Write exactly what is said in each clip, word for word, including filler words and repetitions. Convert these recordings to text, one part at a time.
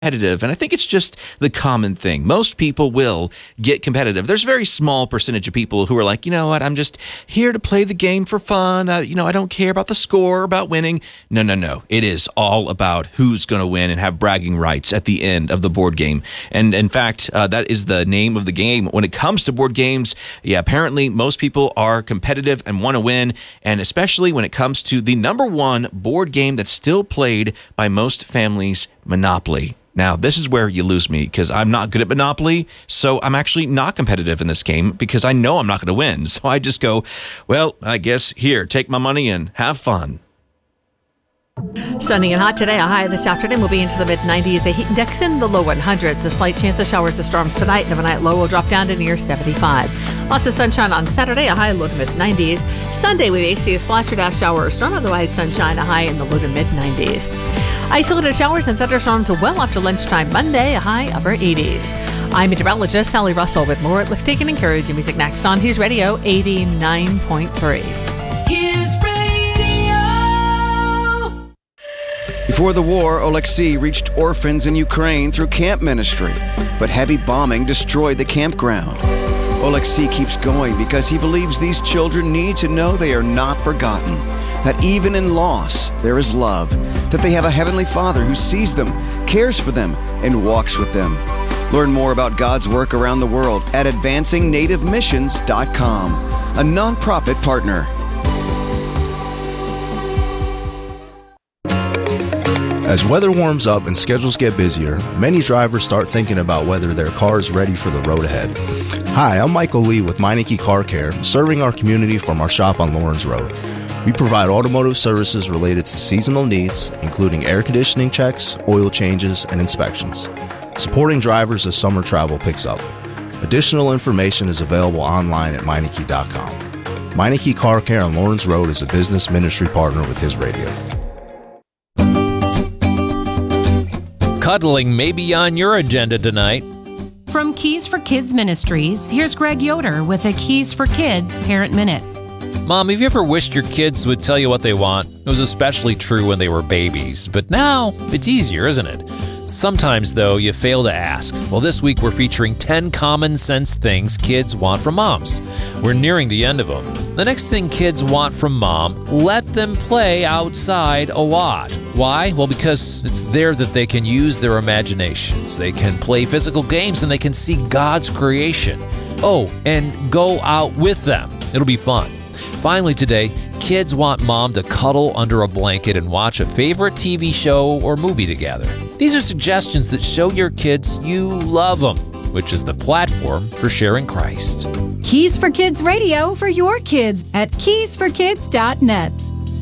competitive, and I think it's just the common thing. Most people will get competitive. There's a very small percentage of people who are like, you know what, I'm just here to play the game for fun. Uh, you know, I don't care about the score, about winning. No, no, no. It is all about who's going to win and have bragging rights at the end of the board game. And in fact, uh, that is the name of the game. When it comes to board games, yeah, apparently most people are competitive and want to win, and especially when it comes to the number one board game that's still played by most families, Monopoly. Now, this is where you lose me because I'm not good at Monopoly, so I'm actually not competitive in this game because I know I'm not going to win. So I just go, well, I guess here, take my money and have fun. Sunny and hot today. A high this afternoon will be into the mid nineties. A heat index in the low hundreds. A slight chance of showers or storms tonight. And overnight low will drop down to near seventy-five. Lots of sunshine on Saturday. A high low to mid nineties. Sunday we may see a splash or dash shower or storm. Otherwise sunshine. A high in the low to mid nineties. Isolated showers and thunderstorms well after lunchtime Monday. A high upper eighties. I'm meteorologist Sally Russell with more uplifting and encouraging music next on His Radio eighty-nine point three. His Radio. Before the war, Oleksiy reached orphans in Ukraine through camp ministry, but heavy bombing destroyed the campground. Oleksiy keeps going because he believes these children need to know they are not forgotten, that even in loss, there is love, that they have a heavenly Father who sees them, cares for them, and walks with them. Learn more about God's work around the world at advancing native missions dot com, a nonprofit partner. As weather warms up and schedules get busier, many drivers start thinking about whether their car is ready for the road ahead. Hi, I'm Michael Lee with Meineke Car Care, serving our community from our shop on Lawrence Road. We provide automotive services related to seasonal needs, including air conditioning checks, oil changes, and inspections, supporting drivers as summer travel picks up. Additional information is available online at Meineke dot com. Meineke Car Care on Lawrence Road is a business ministry partner with His Radio. Cuddling may be on your agenda tonight. From Keys for Kids Ministries, here's Greg Yoder with a Keys for Kids Parent Minute. Mom, have you ever wished your kids would tell you what they want? It was especially true when they were babies, but now it's easier, isn't it? Sometimes, though, you fail to ask. Well, this week we're featuring ten common sense things kids want from moms. We're nearing the end of them. The next thing kids want from mom, let them play outside a lot. Why? Well, because it's there that they can use their imaginations. They can play physical games and they can see God's creation. Oh, and go out with them. It'll be fun. Finally today, kids want mom to cuddle under a blanket and watch a favorite T V show or movie together. These are suggestions that show your kids you love them, which is the platform for sharing Christ. Keys for Kids Radio for your kids at keys for kids dot net.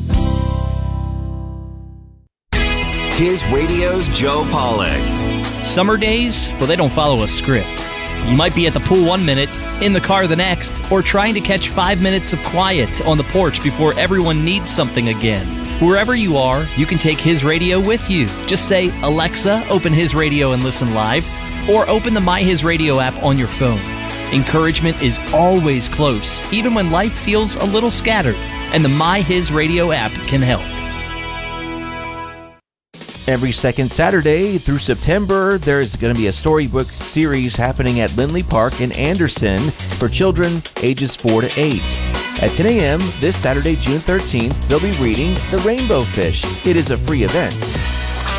His Radio's Joe Pollock. Summer days, well, they don't follow a script. You might be at the pool one minute, in the car the next, or trying to catch five minutes of quiet on the porch before everyone needs something again. Wherever you are, you can take His Radio with you. Just say, Alexa, open His Radio and listen live, or open the My His Radio app on your phone. Encouragement is always close, even when life feels a little scattered, and the My His Radio app can help. Every second Saturday through September, there's going to be a storybook series happening at Lindley Park in Anderson for children ages four to eight. At ten a.m. this Saturday, June thirteenth, they'll be reading The Rainbow Fish. It is a free event.